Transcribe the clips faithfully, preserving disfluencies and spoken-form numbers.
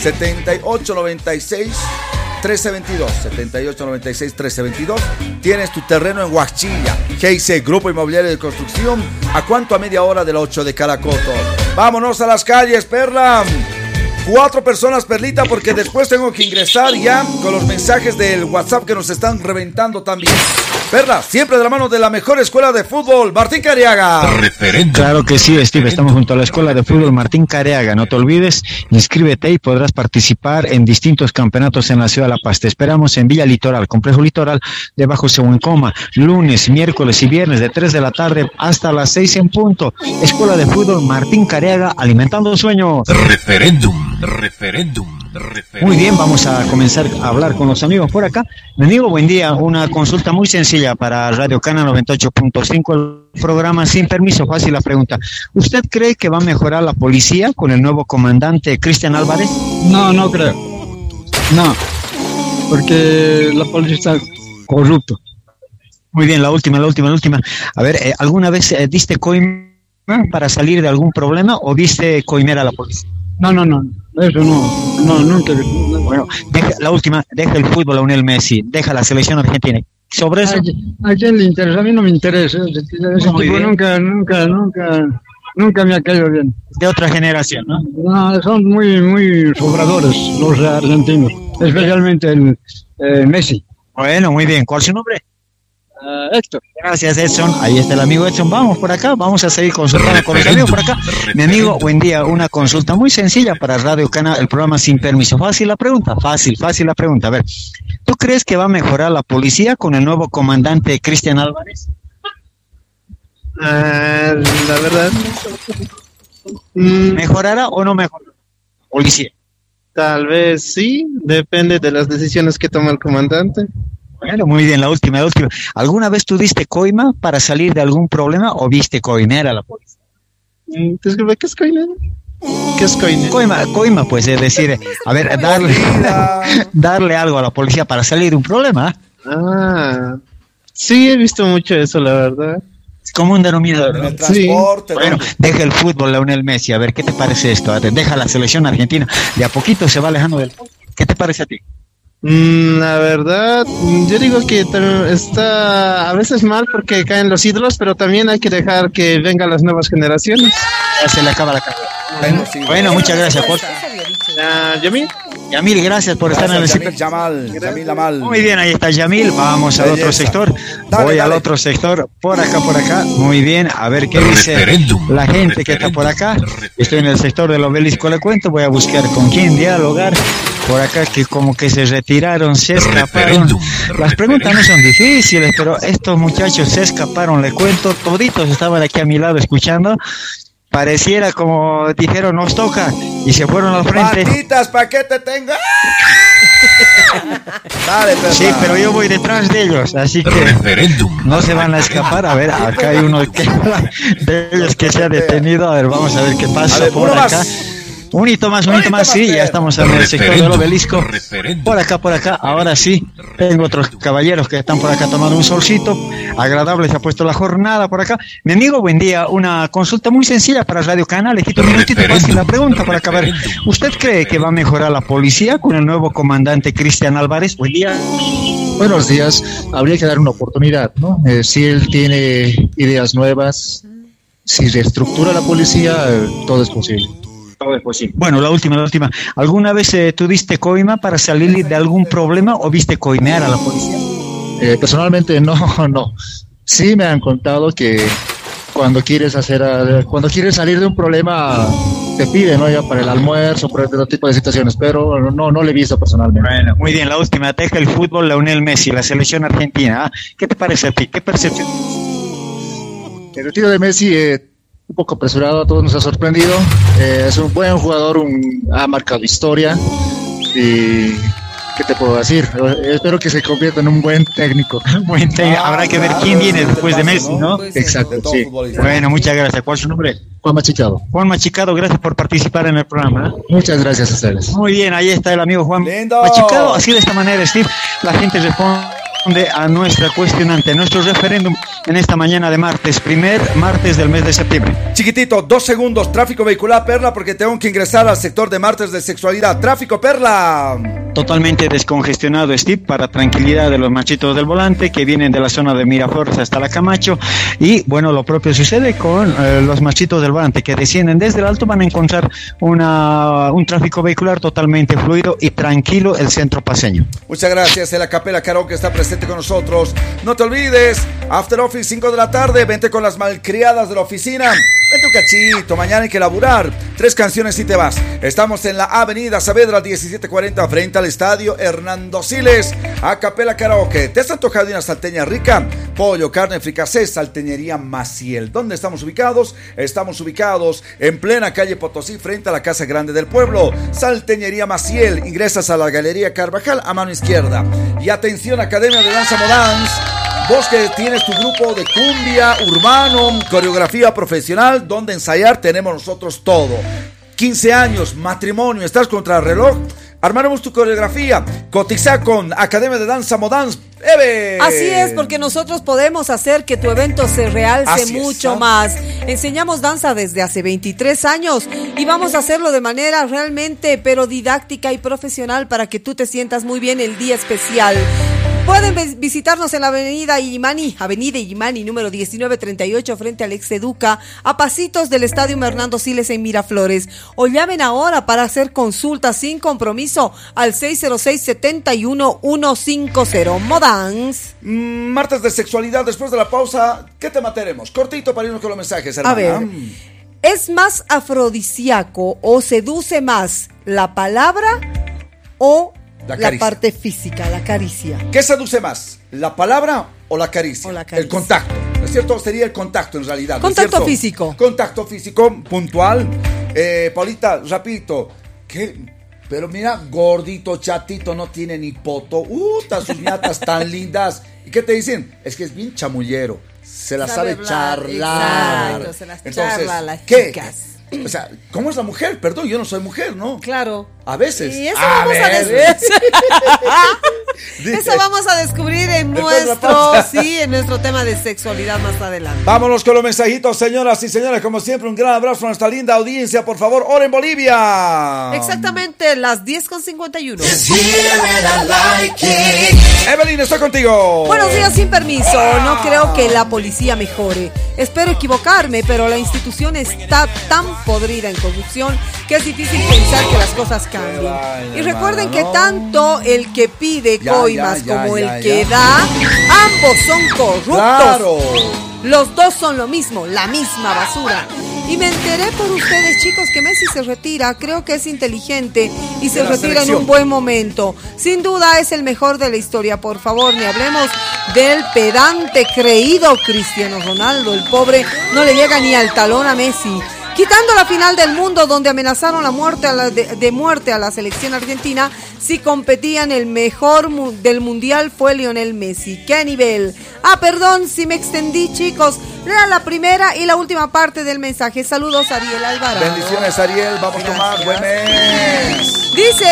setenta y ocho noventa y seis trece veintidós, setenta y ocho noventa y seis trece veintidós. Tienes tu terreno en Huachilla. G I C, Grupo Inmobiliario de Construcción. ¿A cuánto? A media hora del ocho de Caracoto. Vámonos a las calles, Perla. Cuatro personas, Perlita, porque después tengo que ingresar ya con los mensajes del WhatsApp que nos están reventando también. Perla, siempre de la mano de la mejor escuela de fútbol, Martín Careaga. Referente. Claro que sí, Steve, estamos junto a la escuela de fútbol Martín Careaga. No te olvides, inscríbete y podrás participar en distintos campeonatos en la ciudad de La Paz. Te esperamos en Villa Litoral, Complejo Litoral de Bajo Sehuencoma, lunes, miércoles y viernes de tres de la tarde hasta las seis en punto. Escuela de fútbol Martín Careaga, alimentando sueños. Referéndum, referéndum. Muy bien, vamos a comenzar a hablar con los amigos por acá. Mi amigo, buen día. Una consulta muy sencilla para Radio Cana noventa y ocho punto cinco, el programa Sin Permiso. Fácil la pregunta. ¿Usted cree que va a mejorar la policía con el nuevo comandante Cristian Álvarez? No, no creo. No, porque la policía está corrupto. Muy bien, la última, la última, la última. A ver, eh, ¿alguna vez eh, diste coima para salir de algún problema o viste coimer a la policía? No, no, no, eso no, no, nunca. No. Bueno, deja, la última, deja el fútbol a Lionel Messi, deja la selección argentina. Sobre eso. ¿A, a quién le interesa? A mí no me interesa. Ese tipo nunca, nunca, nunca, nunca me ha caído bien. De otra generación, ¿no? No, son muy, muy sobradores los argentinos, especialmente el eh, Messi. Bueno, muy bien. ¿Cuál es su nombre? Uh, Héctor. Gracias, Edson. Ahí está el amigo Edson. Vamos por acá, vamos a seguir consultando con los amigos por acá. Mi amigo, buen día. Una consulta muy sencilla para Radio Cana, el programa Sin Permiso. Fácil la pregunta, fácil, fácil la pregunta. A ver, ¿tú crees que va a mejorar la policía con el nuevo comandante Cristian Álvarez? Uh, la verdad. ¿Mejorará o no mejorará? Policía. Tal vez sí, depende de las decisiones que toma el comandante. Bueno, muy bien, la última, la última. ¿Alguna vez tú diste coima para salir de algún problema o viste coimer a la policía? Disculpe, ¿qué es coimer? ¿Qué es coimer? Coima, coima, pues es decir, a ver, darle, darle algo a la policía para salir de un problema. Ah, sí, he visto mucho eso, la verdad. Es como un denominador, ¿no? El transporte. Sí. Bueno, deja el fútbol, Lionel Messi, a ver, ¿qué te parece esto? Deja la selección argentina, de a poquito se va alejando del fútbol. ¿Qué te parece a ti? Mm, la verdad, yo digo que está a veces mal porque caen los ídolos, pero también hay que dejar que vengan las nuevas generaciones. Ya se le acaba la carrera. Bueno, sí, bueno, muchas gracias. Por... Uh, ¿Yamil? Yamil, gracias por gracias, estar en el Yamil, Yamal, Yamil Amal. Muy bien, ahí está Yamil. Vamos al otro sector. Dale, Voy dale. al otro sector. Por acá, por acá. Muy bien. A ver qué dice la gente que está por acá. Estoy en el sector del Obelisco, le cuento. Voy a buscar con quién dialogar. Por acá que como que se retiraron, se escaparon. Las preguntas no son difíciles, pero estos muchachos se escaparon, le cuento. Toditos estaban aquí a mi lado escuchando. Pareciera como dijeron, nos toca, y se fueron al frente. ¡Patitas, pa' que te tenga! Dale, Perla. Sí, pero yo voy detrás de ellos, así que no se van a escapar. A ver, acá hay uno que, de ellos que se ha detenido. A ver, vamos a ver qué pasa ver, por acá. Más. Un hito más, un hito más, sí, ya estamos en el sector del Obelisco. Por acá, por acá, ahora sí. Tengo otros caballeros que están por acá tomando un solcito. Agradable se ha puesto la jornada por acá. Mi amigo, buen día. Una consulta muy sencilla para Radio Canal. Le quito un minutito fácil la pregunta para acabar. ¿Usted cree que va a mejorar la policía con el nuevo comandante Cristian Álvarez? Buen día. Buenos días. Habría que dar una oportunidad, ¿no? Eh, si él tiene ideas nuevas, si reestructura la policía, eh, todo es posible. Bueno, la última, la última. ¿Alguna vez eh, tú diste coima para salir de algún problema o viste coimear a la policía? Eh, personalmente no, no. Sí me han contado que cuando quieres hacer, uh, cuando quieres salir de un problema te piden, ¿no? Ya para el almuerzo, por otro tipo de situaciones, pero no, no lo he visto personalmente. Bueno, muy bien, la última. Deja el fútbol, Lionel Messi, la selección argentina. ¿Ah? ¿Qué te parece a ti? ¿Qué percepción? El retiro de Messi eh, un poco apresurado, a todos nos ha sorprendido. Eh, es un buen jugador, un, ha marcado historia y ¿qué te puedo decir? Eh, espero que se convierta en un buen técnico. Buen técnico. Ah, Habrá que ver claro, quién viene después de Messi, ¿no? Exacto, sí. Bueno, muchas gracias. ¿Cuál es su nombre? Juan Machicado. Juan Machicado, gracias por participar en el programa. ¿eh? Muchas gracias a ustedes. Muy bien, ahí está el amigo Juan Lindo. Machicado. Así de esta manera, Steve, la gente responde a nuestra cuestionante, a nuestro referéndum en esta mañana de martes, primer martes del mes de septiembre. Chiquitito, dos segundos, tráfico vehicular, Perla, porque tengo que ingresar al sector de martes de sexualidad. Tráfico, Perla. Totalmente descongestionado, Steve, para tranquilidad de los machitos del volante que vienen de la zona de Miraflores hasta la Camacho. Y bueno, lo propio sucede con eh, los machitos del volante que descienden desde el alto. Van a encontrar una, un tráfico vehicular totalmente fluido y tranquilo el centro paseño. Muchas gracias. El Acapela Karaoke está presente con nosotros. No te olvides, After Office, cinco de la tarde. Vente con las malcriadas de la oficina. Vente un cachito, mañana hay que laburar. Tres canciones y te vas. Estamos en la avenida Saavedra diecisiete cuarenta frente al estadio Hernando Siles. Acapela Karaoke. ¿Te has antojado de una salteña rica? Pollo, carne, fricasé, Salteñería Maciel. ¿Dónde estamos ubicados? Estamos ubicados en plena calle Potosí frente a la Casa Grande del Pueblo. Salteñería Maciel. Ingresas a la Galería Carvajal a mano izquierda. Y atención, Academia de Danza Modans. Vos que tienes tu grupo de cumbia, urbano, coreografía profesional, donde ensayar, tenemos nosotros todo. quince años, matrimonio, ¿estás contra el reloj? Armaremos tu coreografía. Cotiza con Academia de Danza Modans. ¡Eve! Así es, porque nosotros podemos hacer que tu evento se realce Así mucho es, ¿no? más. Enseñamos danza desde hace veintitrés años y vamos a hacerlo de manera realmente, pero didáctica y profesional para que tú te sientas muy bien el día especial. Pueden visitarnos en la avenida Illimani, avenida Illimani, número diecinueve treinta y ocho, frente al Exeduca, a pasitos del estadio Hernando Siles en Miraflores. O llamen ahora para hacer consultas sin compromiso al seis cero seis, siete uno, uno cinco cero. Modans. Mm, martes de sexualidad, después de la pausa, ¿qué tema tenemos? Cortito para irnos con los mensajes, hermana. A ver, ¿es más afrodisíaco o seduce más la palabra o La, la parte física, la caricia? ¿Qué seduce más? ¿La palabra o la caricia? O la caricia. El contacto, ¿no es cierto? Sería el contacto en realidad. Contacto ¿no es físico. Contacto físico, puntual. Eh, Paulita, rapidito. ¿Qué? Pero mira, gordito, chatito, no tiene ni poto. Uh, sus ñatas tan lindas. ¿Y qué te dicen? Es que es bien chamullero. Se la sabe, sabe charlar. Exacto, se las Entonces, charla a las ¿qué? chicas. O sea, ¿cómo es la mujer? Perdón, yo no soy mujer, ¿no? Claro. A veces. Y eso a vamos a veces. Eso vamos a descubrir en nuestro, sí, en nuestro tema de sexualidad más adelante. Vámonos con los mensajitos, señoras y señores. Como siempre, un gran abrazo a nuestra linda audiencia. Por favor, hora en Bolivia. Exactamente, las diez con cincuenta y uno. Evelyn, estoy contigo. Buenos días, sin permiso. No creo que la policía mejore. Espero equivocarme, pero la institución está tan podrida en corrupción que es difícil pensar que las cosas cambien. Y recuerden que tanto el que pide Ya, coimas ya, ya, como ya, el que ya. da, ambos son corruptos. Claro. Los dos son lo mismo, la misma basura. Y me enteré por ustedes, chicos, que Messi se retira. Creo que es inteligente y se De la retira selección. en un buen momento. Sin duda es el mejor de la historia. Por favor, ni hablemos del pedante creído Cristiano Ronaldo. El pobre no le llega ni al talón a Messi. Quitando la final del mundo donde amenazaron la muerte a la de, de muerte a la selección argentina, si competían, el mejor mu- del mundial fue Lionel Messi. ¡Qué nivel! Ah, perdón si me extendí, chicos. Era la primera y la última parte del mensaje. Saludos, Ariel Alvarado. Bendiciones, Ariel. Vamos con más. Buen mes.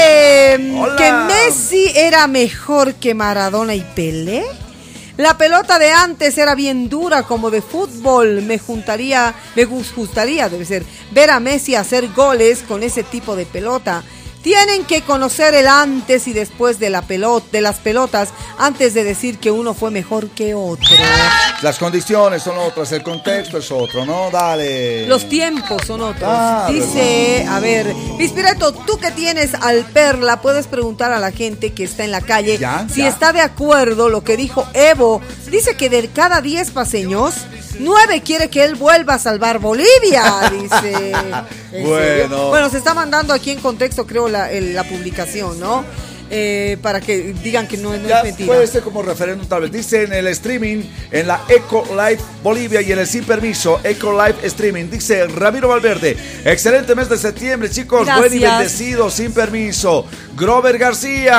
Dice Hola. que Messi era mejor que Maradona y Pelé. La pelota de antes era bien dura como de fútbol. Me juntaría, me gustaría, debe ser, ver a Messi hacer goles con ese tipo de pelota. Tienen que conocer el antes y después de la pelota, de las pelotas, antes de decir que uno fue mejor que otro. Las condiciones son otras, el contexto es otro, ¿no? Dale. Los tiempos son otros. Ah, Dice, a ver, Pispireto, tú que tienes al Perla, puedes preguntar a la gente que está en la calle Ya, si ya. está de acuerdo lo que dijo Evo. Dice que de cada diez paseños, nueve quiere que él vuelva a salvar Bolivia, dice. ¿En Bueno. serio? Bueno, se está mandando aquí en contexto, creo, la, el- la publicación, ¿no? Eh, para que digan que no, no Ya es mentira. puede ser como referéndum tal vez. Dice en el streaming, en la Eco Live Bolivia y en el Sin Permiso, Eco Live Streaming. Dice Ramiro Valverde, excelente mes de septiembre, chicos. Gracias. Buen y bendecido, sin permiso. Grover García,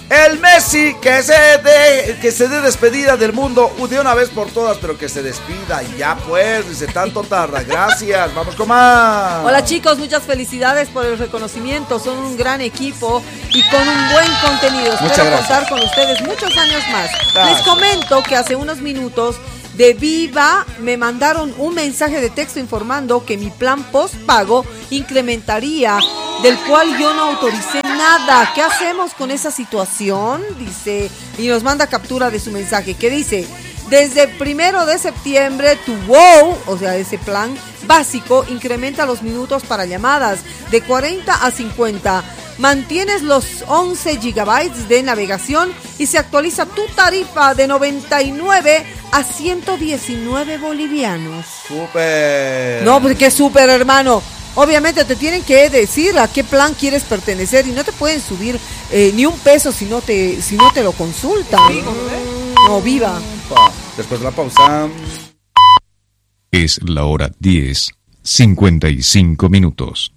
El Messi que se dé que se dé despedida del mundo de una vez por todas, pero que se despida ya pues, dice tanto tarda. Gracias, vamos con más. Hola chicos, muchas felicidades por el reconocimiento, son un gran equipo y con un buen contenido. Espero contar con ustedes muchos años más. Gracias. Les comento que hace unos minutos de Viva me mandaron un mensaje de texto informando que mi plan postpago incrementaría, del cual yo no autoricé nada. ¿Qué hacemos con esa situación? Dice, y nos manda captura de su mensaje, que dice: desde primero de septiembre tu WOW, o sea, ese plan básico, incrementa los minutos para llamadas de cuarenta a cincuenta. Mantienes los once gigabytes de navegación y se actualiza tu tarifa de noventa y nueve a ciento diecinueve bolivianos. ¡Súper! No, pues qué súper, hermano. Obviamente te tienen que decir a qué plan quieres pertenecer y no te pueden subir eh, ni un peso si no te, si no te lo consultan. No, Viva. Después de la pausa. Es la hora diez, cincuenta y cinco minutos.